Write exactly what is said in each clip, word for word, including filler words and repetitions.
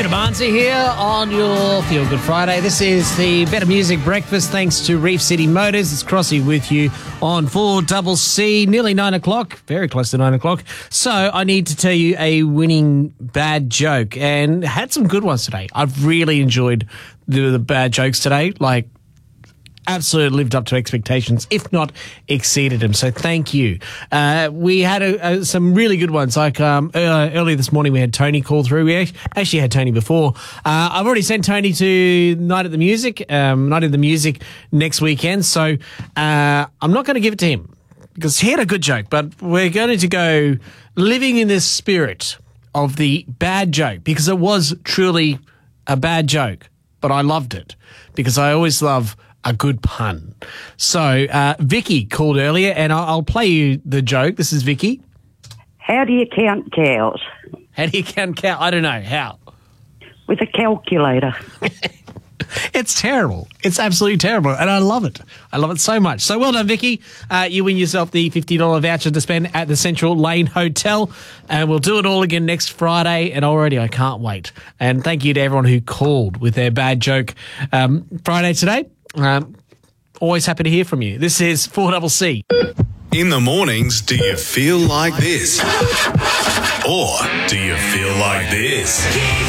Peter Barnsley here on your Feel Good Friday. This is the Better Music Breakfast thanks to Reef City Motors. It's Crossy with you on four C C, nearly nine o'clock, very close to nine o'clock. So I need to tell you a winning bad joke, and had some good ones today. I've really enjoyed the, the bad jokes today, like absolutely lived up to expectations, if not exceeded them. So thank you. Uh, we had a, a, some really good ones. Like um, uh, earlier this morning, we had Tony call through. We actually had Tony before. Uh, I've already sent Tony to Night at the Music, um, Night at the Music next weekend. So uh, I'm not going to give it to him because he had a good joke, but we're going to go living in this spirit of the bad joke because it was truly a bad joke, but I loved it because I always love a good pun. So, uh, Vicky called earlier, and I'll, I'll play you the joke. This is Vicky. How do you count cows? How do you count cows? I don't know. How? With a calculator. It's terrible. It's absolutely terrible, and I love it. I love it so much. So well done, Vicky. Uh, you win yourself the fifty dollars voucher to spend at the Central Lane Hotel, and we'll do it all again next Friday, and already I can't wait. And thank you to everyone who called with their bad joke um, Friday today. Um, always happy to hear from you. This is four C C. In the mornings, do you feel like this? Or do you feel like this?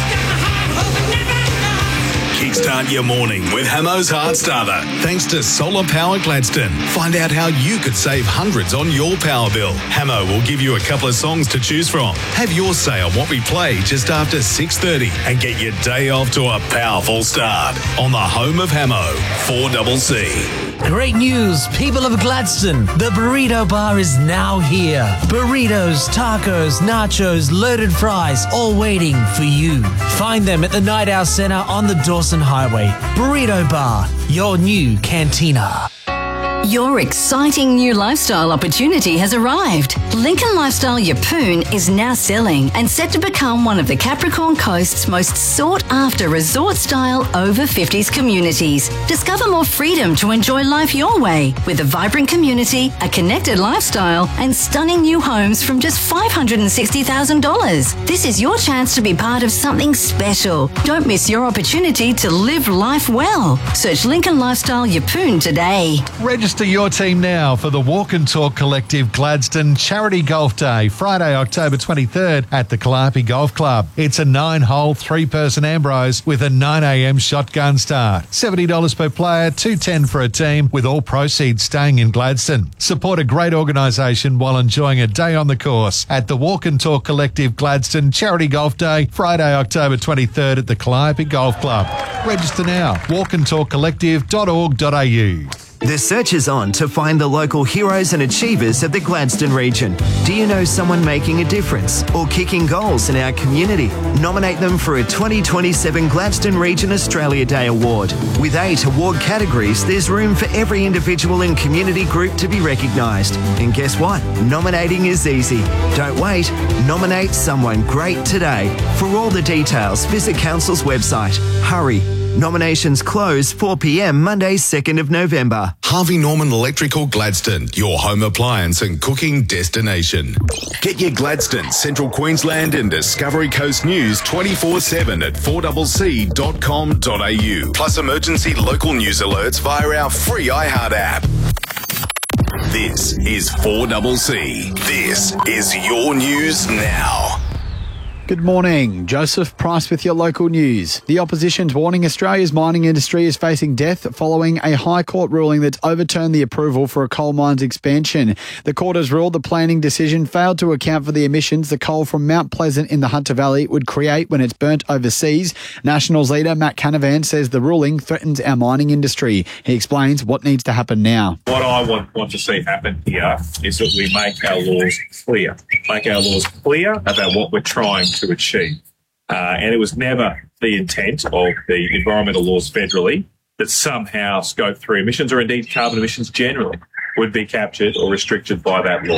Kickstart your morning with Hamo's Heart Starter. Thanks to Solar Power Gladstone. Find out how you could save hundreds on your power bill. Hamo will give you a couple of songs to choose from. Have your say on what we play just after six thirty and get your day off to a powerful start on the home of Hamo, four C C. Great news, people of Gladstone. The Burrito Bar is now here. Burritos, tacos, nachos, loaded fries, all waiting for you. Find them at the Night Owl Centre on the Dawson Highway. Burrito Bar, your new cantina. Your exciting new lifestyle opportunity has arrived. Lincoln Lifestyle Yeppoon is now selling and set to become one of the Capricorn Coast's most sought-after resort-style over fifties communities. Discover more freedom to enjoy life your way with a vibrant community, a connected lifestyle, and stunning new homes from just five hundred sixty thousand dollars. This is your chance to be part of something special. Don't miss your opportunity to live life well. Search Lincoln Lifestyle Yeppoon today. Register your team now for the Walk and Talk Collective Gladstone Charity Golf Day, Friday, October twenty-third at the Calliope Golf Club. It's a nine-hole, three-person Ambrose with a nine a.m. shotgun start. seventy dollars per player, two hundred ten dollars for a team, with all proceeds staying in Gladstone. Support a great organisation while enjoying a day on the course at the Walk and Talk Collective Gladstone Charity Golf Day, Friday, October twenty-third at the Calliope Golf Club. Register now, walk and talk collective dot org dot a u. The search is on to find the local heroes and achievers of the Gladstone region. Do you know someone making a difference or kicking goals in our community? Nominate them for a twenty twenty-seven Gladstone Region Australia Day Award. With eight award categories, there's room for every individual and community group to be recognised. And guess what? Nominating is easy. Don't wait. Nominate someone great today. For all the details, visit Council's website. Hurry. Nominations close four p.m. Monday, second of November. Harvey Norman Electrical Gladstone, your home appliance and cooking destination. Get your Gladstone, Central Queensland and Discovery Coast news twenty-four seven at four c c dot com dot a u. Plus emergency local news alerts via our free iHeart app. This is four C C. This is your news now. Good morning. Joseph Price with your local news. The opposition's warning Australia's mining industry is facing death following a High Court ruling that's overturned the approval for a coal mine's expansion. The court has ruled the planning decision failed to account for the emissions the coal from Mount Pleasant in the Hunter Valley would create when it's burnt overseas. Nationals leader Matt Canavan says the ruling threatens our mining industry. He explains what needs to happen now. What I want, want to see happen here is that we make our laws clear. Make our laws clear about what we're trying to achieve. Uh, and it was never the intent of the environmental laws federally that somehow scope three emissions or indeed carbon emissions generally would be captured or restricted by that law.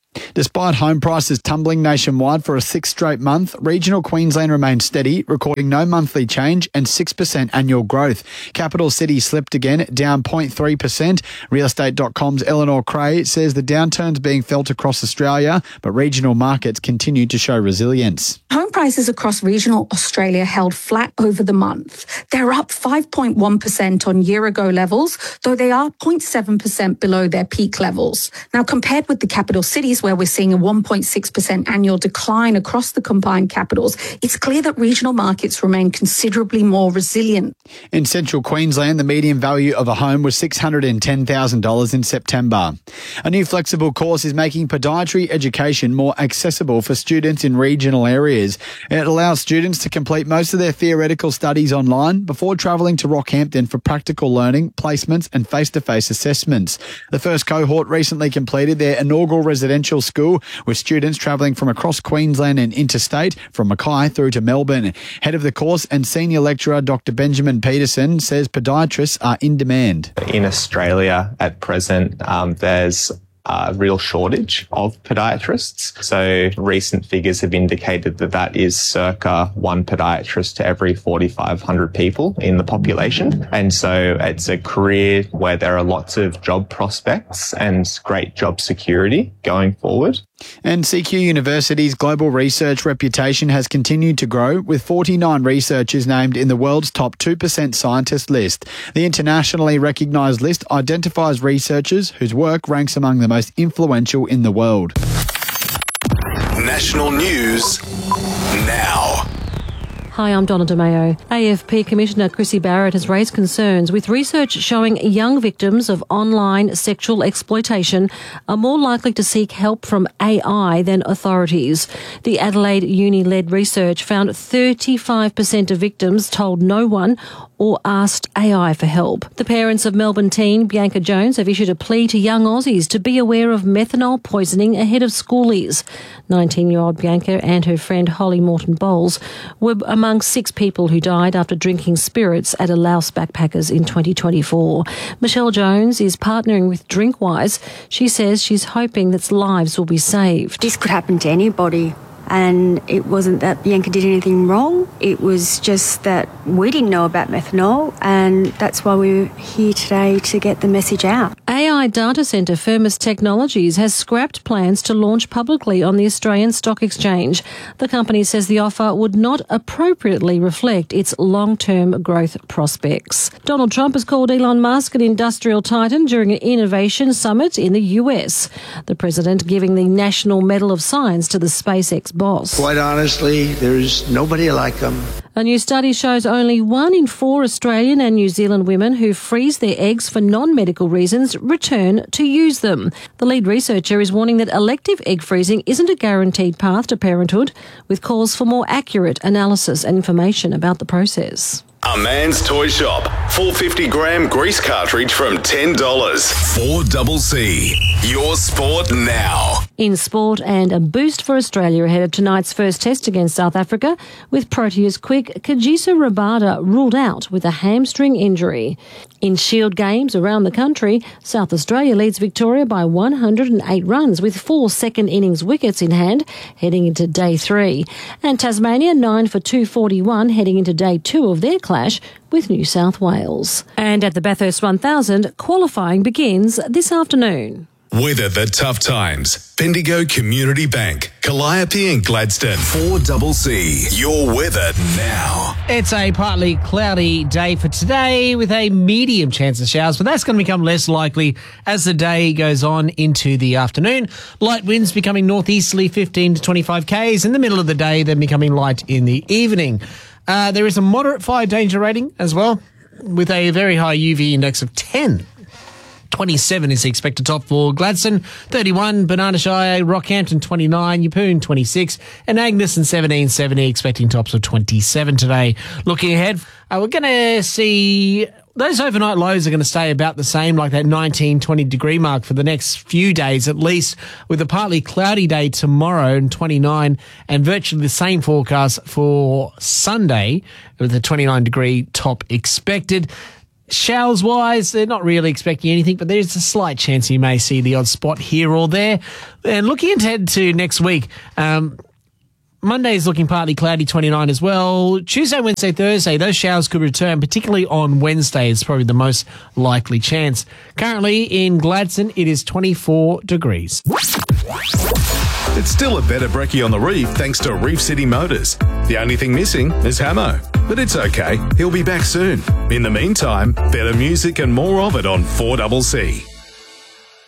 Despite home prices tumbling nationwide for a sixth straight month, regional Queensland remained steady, recording no monthly change and six percent annual growth. Capital City slipped again, down zero point three percent. real estate dot com's Eleanor Cray says the downturn's being felt across Australia, but regional markets continue to show resilience. Home prices across regional Australia held flat over the month. They're up five point one percent on year-ago levels, though they are zero point seven percent below their peak levels. Now, compared with the capital cities, where we're seeing a one point six percent annual decline across the combined capitals, it's clear that regional markets remain considerably more resilient. In central Queensland, the median value of a home was six hundred ten thousand dollars in September. A new flexible course is making podiatry education more accessible for students in regional areas. It allows students to complete most of their theoretical studies online before travelling to Rockhampton for practical learning, placements and face-to-face assessments. The first cohort recently completed their inaugural residential school, with students travelling from across Queensland and interstate from Mackay through to Melbourne. Head of the course and senior lecturer Doctor Benjamin Peterson says podiatrists are in demand. In Australia at present, um, there's a real shortage of podiatrists. So recent figures have indicated that that is circa one podiatrist to every forty-five hundred people in the population. And so it's a career where there are lots of job prospects and great job security going forward. And C Q University's global research reputation has continued to grow, with forty-nine researchers named in the world's top two percent scientist list. The internationally recognised list identifies researchers whose work ranks among the most influential in the world. National news now. Hi, I'm Donna DeMayo. A F P Commissioner Chrissy Barrett has raised concerns with research showing young victims of online sexual exploitation are more likely to seek help from A I than authorities. The Adelaide Uni-led research found thirty-five percent of victims told no one or asked A I for help. The parents of Melbourne teen Bianca Jones have issued a plea to young Aussies to be aware of methanol poisoning ahead of schoolies. nineteen-year-old Bianca and her friend Holly Morton Bowles were among six people who died after drinking spirits at a Laos backpackers in twenty twenty-four. Michelle Jones is partnering with Drinkwise. She says she's hoping that lives will be saved. This could happen to anybody. And it wasn't that Bianca did anything wrong. It was just that we didn't know about methanol, and that's why we're here today to get the message out. A I data centre Firmus Technologies has scrapped plans to launch publicly on the Australian Stock Exchange. The company says the offer would not appropriately reflect its long-term growth prospects. Donald Trump has called Elon Musk an industrial titan during an innovation summit in the U S. The president giving the National Medal of Science to the SpaceX boss. Quite honestly, there's nobody like them. A new study shows only one in four Australian and New Zealand women who freeze their eggs for non-medical reasons return to use them. The lead researcher is warning that elective egg freezing isn't a guaranteed path to parenthood, with calls for more accurate analysis and information about the process. A Man's Toy Shop. four hundred fifty gram grease cartridge from ten dollars. four double C. Your sport now. In sport, and a boost for Australia ahead of tonight's first test against South Africa, with Proteas quick Kagiso Rabada ruled out with a hamstring injury. In Shield games around the country, South Australia leads Victoria by one hundred eight runs with four second innings wickets in hand heading into day three. And Tasmania nine for two forty-one heading into day two of their clash with New South Wales. And at the Bathurst one thousand, qualifying begins this afternoon. Weather the tough times. Bendigo Community Bank, Calliope and Gladstone. four double C. Your weather now. It's a partly cloudy day for today with a medium chance of showers, but that's going to become less likely as the day goes on into the afternoon. Light winds becoming northeasterly fifteen to twenty-five kays in the middle of the day, then becoming light in the evening. Uh, there is a moderate fire danger rating as well, with a very high U V index of ten. twenty-seven is the expected top for Gladstone, thirty-one, Banana Shire, Rockhampton twenty-nine, Yeppoon twenty-six, and Agnes and seventeen seventy, expecting tops of twenty-seven today. Looking ahead, uh, we're going to see those overnight lows are going to stay about the same, like that nineteen, twenty degree mark for the next few days at least, with a partly cloudy day tomorrow and twenty-nine, and virtually the same forecast for Sunday with a twenty-nine degree top expected. Showers-wise, they're not really expecting anything, but there's a slight chance you may see the odd spot here or there. And looking ahead to next week, um, Monday is looking partly cloudy, twenty-nine as well. Tuesday, Wednesday, Thursday, those showers could return, particularly on Wednesday. It's probably the most likely chance. Currently in Gladstone, it is twenty-four degrees. It's still a better brekkie on the reef thanks to Reef City Motors. The only thing missing is Hamo. But it's okay, he'll be back soon. In the meantime, better music and more of it on four C C.